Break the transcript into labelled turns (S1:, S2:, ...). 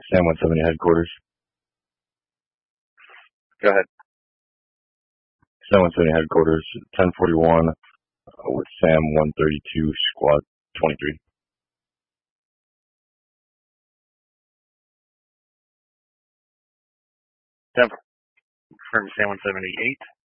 S1: Sam 170 headquarters.
S2: Go ahead.
S1: Sam 170 headquarters, 1041 with Sam 132, squad 23.
S2: Denver. Confirm Sam 178.